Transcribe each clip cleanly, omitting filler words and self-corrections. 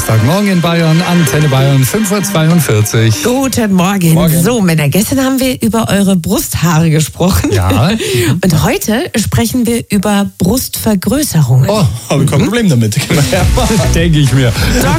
Samstagmorgen in Bayern, Antenne Bayern, 5:42 Uhr. Guten Morgen. So, Männer, gestern haben wir über eure Brusthaare gesprochen. Ja. Und heute sprechen wir über Brustvergrößerungen. Oh, habe ich kein Problem damit. Denke ich mir.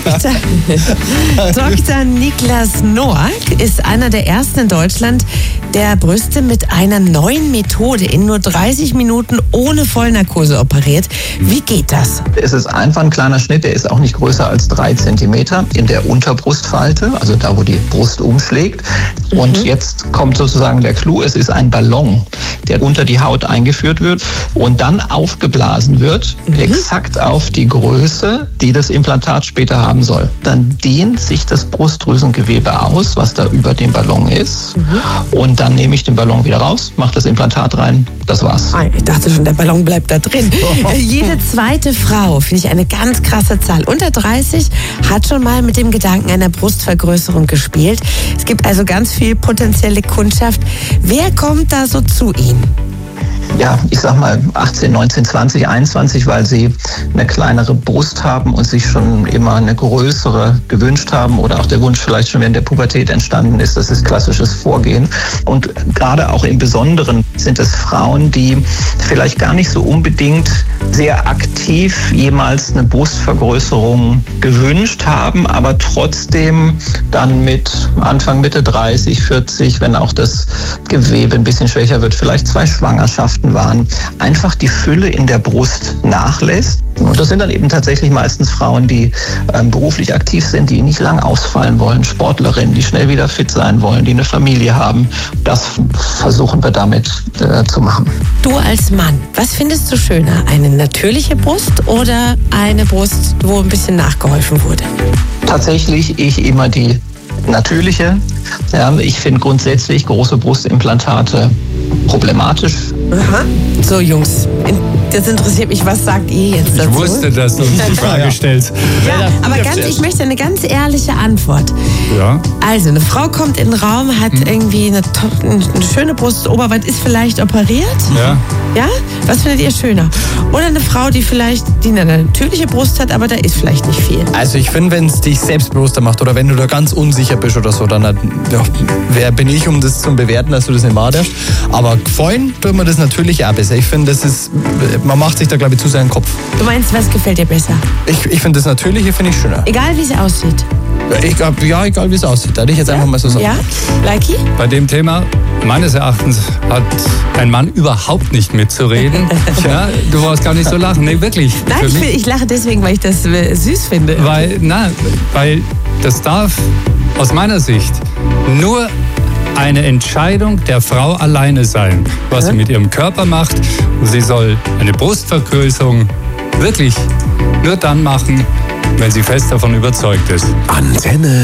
Dr. Niklas Noack ist einer der ersten in Deutschland, der Brüste mit einer neuen Methode in nur 30 Minuten ohne Vollnarkose operiert. Wie geht das? Es ist einfach ein kleiner Schnitt, der ist auch nicht größer als 3 Zentimeter in der Unterbrustfalte, also da, wo die Brust umschlägt. Und jetzt kommt sozusagen der Clou, es ist ein Ballon, der unter die Haut eingeführt wird und dann aufgeblasen wird, exakt auf die Größe, die das Implantat später haben soll. Dann dehnt sich das Brustdrüsengewebe aus, was da über dem Ballon ist. Und dann nehme ich den Ballon wieder raus, mache das Implantat rein, das war's. Ich dachte schon, der Ballon bleibt da drin. Jede zweite Frau, finde ich eine ganz krasse Zahl, unter 30 hat schon mal mit dem Gedanken einer Brustvergrößerung gespielt. Es gibt also ganz viel potenzielle Kundschaft. Wer kommt da so zu Ihnen? Ja, ich sag mal 18, 19, 20, 21, weil sie eine kleinere Brust haben und sich schon immer eine größere gewünscht haben oder auch der Wunsch vielleicht schon während der Pubertät entstanden ist. Das ist klassisches Vorgehen. Und gerade auch im Besonderen sind es Frauen, die vielleicht gar nicht so unbedingt sehr aktiv jemals eine Brustvergrößerung gewünscht haben, aber trotzdem dann mit Anfang, Mitte 30, 40, wenn auch das Gewebe ein bisschen schwächer wird, vielleicht 2 Schwangerschaften waren, einfach die Fülle in der Brust nachlässt. Und das sind dann eben tatsächlich meistens Frauen, die beruflich aktiv sind, die nicht lang ausfallen wollen, Sportlerinnen, die schnell wieder fit sein wollen, die eine Familie haben. Das versuchen wir damit zu machen. Du als Mann, was findest du schöner? Eine natürliche Brust oder eine Brust, wo ein bisschen nachgeholfen wurde? Tatsächlich ich immer die natürliche. Ja, ich finde grundsätzlich große Brustimplantate problematisch. Aha. So, Jungs, das interessiert mich, was sagt ihr jetzt dazu? Ich wusste, dass du uns die Frage stellst. Ja, aber ich möchte eine ganz ehrliche Antwort. Ja. Also, eine Frau kommt in den Raum, hat irgendwie eine schöne Brust, Oberweite, ist vielleicht operiert. Ja. Ja? Was findet ihr schöner? Oder eine Frau, die eine natürliche Brust hat, aber da ist vielleicht nicht viel. Also ich finde, wenn es dich selbstbewusster macht oder wenn du da ganz unsicher bist oder so, dann wer bin ich, um das zu bewerten, dass du das nicht magst. Aber gefallen tut mir das natürlich auch besser. Ich finde, man macht sich da, glaube ich, zu sehr in den Kopf. Du meinst, was gefällt dir besser? Ich finde das Natürliche finde ich schöner. Egal, wie es aussieht. Egal wie es aussieht. Da hätte ich jetzt einfach mal so sagen. Ja? Likey? Bei dem Thema, meines Erachtens, hat ein Mann überhaupt nicht mitzureden. Ja, du brauchst gar nicht so lachen. Nee, wirklich. Nein, ich lache deswegen, weil ich das süß finde. Weil das darf aus meiner Sicht nur eine Entscheidung der Frau alleine sein, was sie mit ihrem Körper macht. Sie soll eine Brustvergrößerung wirklich nur dann machen, wenn sie fest davon überzeugt ist. Antenne